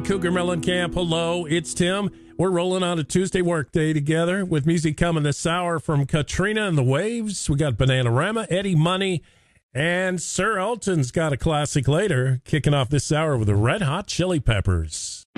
Cougar Mellencamp, hello, it's Tim. We're rolling on a Tuesday workday together with music coming this hour from Katrina and the Waves. We got Bananarama, Eddie Money, and Sir Elton's got a classic later, kicking off this hour with the Red Hot Chili Peppers.